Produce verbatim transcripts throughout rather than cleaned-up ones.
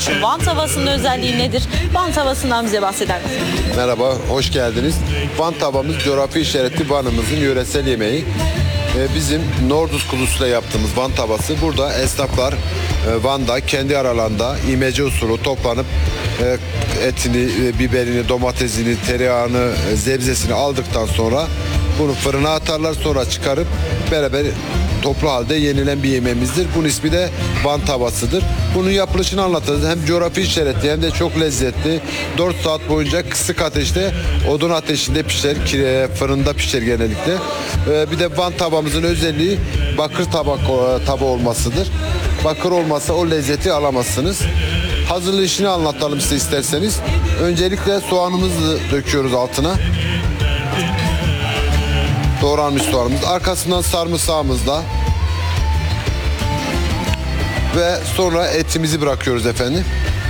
Van tavasının özelliği nedir? Van tavasından bize bahseder misiniz? Merhaba, hoş geldiniz. Van tavamız coğrafi işaretli Van'ımızın yöresel yemeği. Ee, bizim Norduz kuzusuyla yaptığımız Van tavası. Burada esnaflar e, Van'da kendi aralarında imece usulü toplanıp e, etini, e, biberini, domatesini, tereyağını, e, zebzesini aldıktan sonra bunu fırına atarlar, sonra çıkarıp beraber toplu halde yenilen bir yemeğimizdir. Bunun ismi de Van tavasıdır. Bunun yapılışını anlatırız. Hem coğrafi işaretli hem de çok lezzetli. dört saat boyunca kısık ateşte, odun ateşinde pişer. Fırında pişer genellikle. Ee, bir de Van tavamızın özelliği bakır tabak tava olmasıdır. Bakır olmazsa o lezzeti alamazsınız. Hazırlayışını anlatalım size isterseniz. Öncelikle soğanımızı döküyoruz altına. Doğranmış soğanımız. Arkasından sarımsağımızla ve sonra etimizi bırakıyoruz efendim.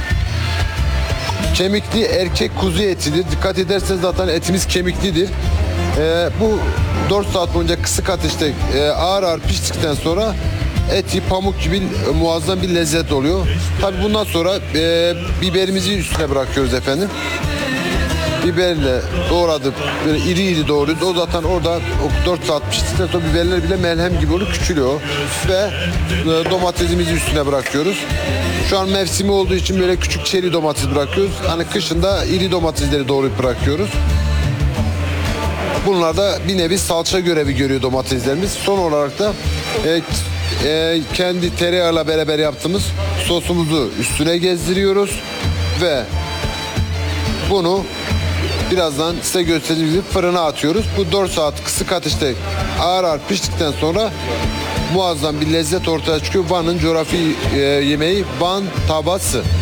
Kemikli erkek kuzu etidir. Dikkat ederseniz zaten etimiz kemiklidir. Ee, bu dört saat boyunca kısık ateşte e, ağır ağır piştikten sonra eti pamuk gibi e, muazzam bir lezzet oluyor. Tabi bundan sonra e, biberimizi üstüne bırakıyoruz efendim. Biberle doğradık, böyle iri iri doğruyoruz. O zaten orada dört saat piştikten sonra biberler bile melhem gibi olup küçülüyor. Ve domatesimizi üstüne bırakıyoruz. Şu an mevsimi olduğu için böyle küçük çeri domates bırakıyoruz. Hani kışında iri domatesleri doğrayıp bırakıyoruz. Bunlar da bir nevi salça görevi görüyor domateslerimiz. Son olarak da e, e, kendi tereyağıyla beraber yaptığımız sosumuzu üstüne gezdiriyoruz. Ve bunu birazdan size gösterdiğim gibi fırına atıyoruz. Bu dört saat kısık ateşte ağır ağır piştikten sonra muazzam bir lezzet ortaya çıkıyor. Van'ın coğrafi e, yemeği Van tavası.